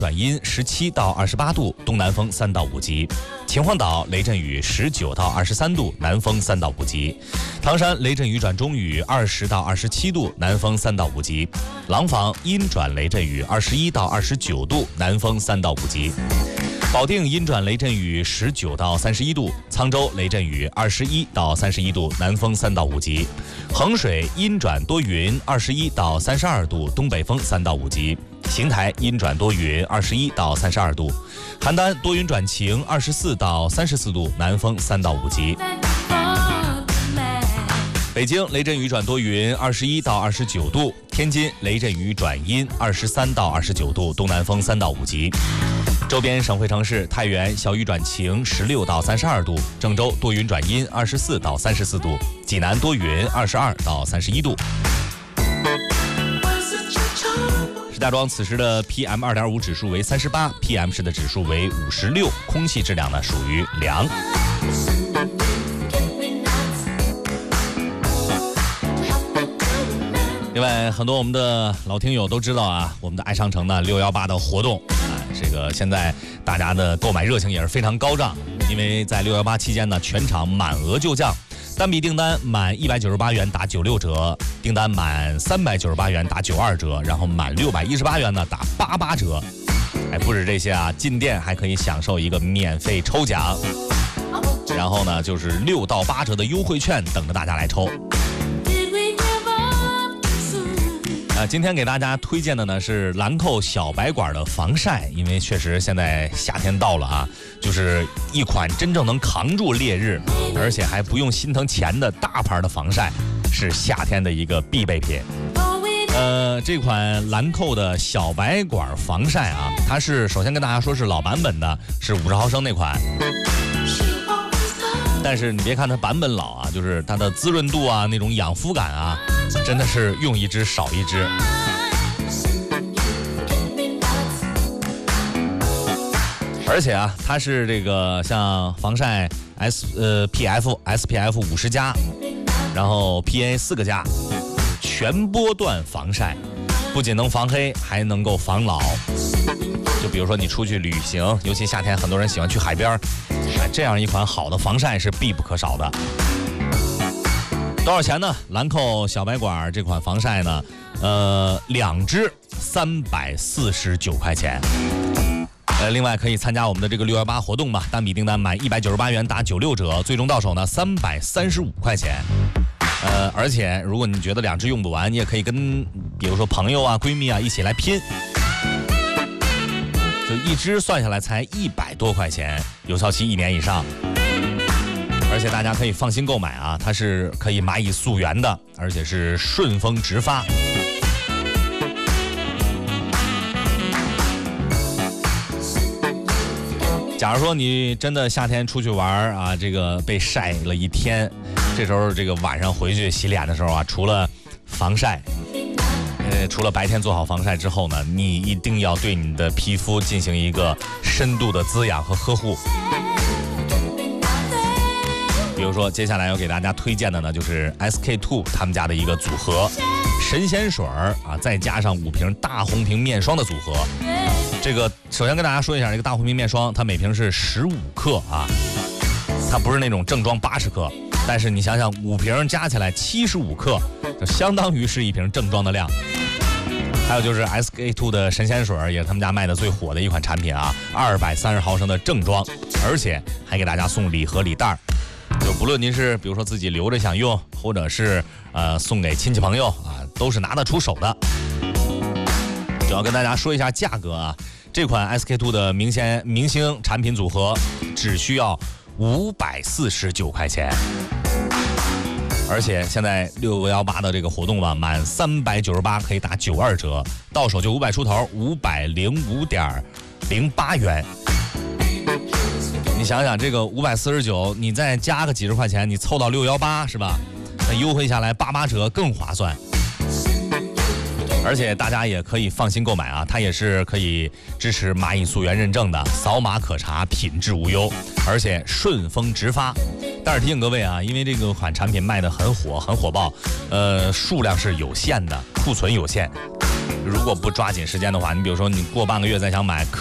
转阴17到28度，东南风3到5级；秦皇岛雷阵雨19到23度，南风3到5级；唐山雷阵雨转中雨20到27度，南风3到5级；廊坊阴转雷阵雨21到29度，南风3到5级；保定阴转雷阵雨19到31度，沧州雷阵雨21到31度，南风3到5级；衡水阴转多云21到32度，东北风3到5级；邢台阴转多云21到32度，邯郸多云转晴24到34度，南风3到5级；北京雷阵雨转多云21到29度，天津雷阵雨转阴23到29度，东南风3到5级；周边省会城市太原小雨转晴16到32度，郑州多云转阴24到34度，济南多云22到31度。石家庄此时的 PM2.5 指数为38， PM 室的指数为56，空气质量呢属于良。另外，很多我们的老听友都知道啊，我们的爱商城呢618的活动啊，这个现在大家的购买热情也是非常高涨，因为在618期间呢，全场满额就降，单笔订单满198元打96折，订单满398元打92折，然后满618元呢打88折。哎，不止这些啊，进店还可以享受一个免费抽奖，然后呢就是6到8折的优惠券等着大家来抽。今天给大家推荐的呢是兰蔻小白管的防晒，因为确实现在夏天到了啊，就是一款真正能扛住烈日，而且还不用心疼钱的大牌的防晒，是夏天的一个必备品。这款兰蔻的小白管防晒啊，它是首先跟大家说是老版本的，是50毫升那款。但是你别看它版本老啊，就是它的滋润度啊，那种养肤感啊，真的是用一支少一支。而且啊，它是这个像防晒 SPF 50加，然后 PA 4个加，全波段防晒，不仅能防黑，还能够防老。就比如说你出去旅行，尤其夏天很多人喜欢去海边，这样一款好的防晒是必不可少的。多少钱呢？兰蔻小白管这款防晒呢，2支349块钱。另外可以参加我们的这个618活动吧，单笔订单满198元打96折，最终到手呢335块钱。而且如果你觉得2支用不完，你也可以跟比如说朋友啊、闺蜜啊一起来拼，就一支算下来才100多块钱，有效期1年以上。而且大家可以放心购买啊，它是可以蚂蚁溯源的，而且是顺丰直发。假如说你真的夏天出去玩啊，这个被晒了一天，这时候这个晚上回去洗脸的时候啊，除了防晒，除了白天做好防晒之后呢，你一定要对你的皮肤进行一个深度的滋养和呵护。比如说接下来要给大家推荐的呢，就是 SK-II 他们家的一个组合神仙水啊，再加上5瓶大红瓶面霜的组合。这个首先跟大家说一下，这个大红瓶面霜它每瓶是15克啊，它不是那种正装80克，但是你想想5瓶加起来75克，就相当于是一瓶正装的量。还有就是 SK-II 的神仙水也是他们家卖的最火的一款产品啊，230毫升的正装，而且还给大家送礼盒礼袋，就不论您是比如说自己留着想用，或者是送给亲戚朋友啊，都是拿得出手的。主要跟大家说一下价格啊，这款 SK-II 的明星产品组合只需要549块钱，而且现在618的这个活动吧，满398可以打92折，到手就500出头，505.08元。你想想这个549，你再加个几十块钱，你凑到618是吧？那优惠下来88折更划算。而且大家也可以放心购买啊，它也是可以支持蚂蚁溯源认证的，扫码可查，品质无忧，而且顺丰直发。但是提醒各位啊，因为这个款产品卖得很火爆，数量是有限的，库存有限， 如果不抓紧时间的话，你比如说你过半个月再想买，